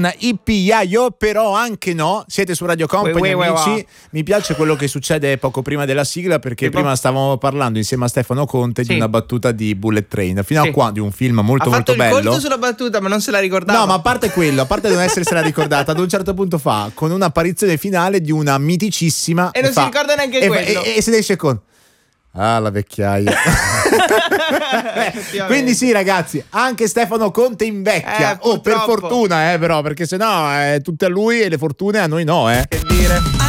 Ippiaio, però anche no, siete su Radio Company, amici. Mi piace quello che succede poco prima della sigla, perché prima stavamo parlando insieme a Stefano Conte di una battuta di Bullet Train, fino a qua, di un film molto molto bello. Ha fatto il conto sulla battuta, ma non se la ricordava. No, ma a parte quello, a parte non essersela ricordata, ad un certo punto fa con un'apparizione finale di una miticissima e non si ricorda neanche quello. E se ne esce con la vecchiaia. Quindi sì, ragazzi, anche Stefano Conte invecchia. Per fortuna, però, perché sennò tutte a lui e le fortune a noi no, Che dire?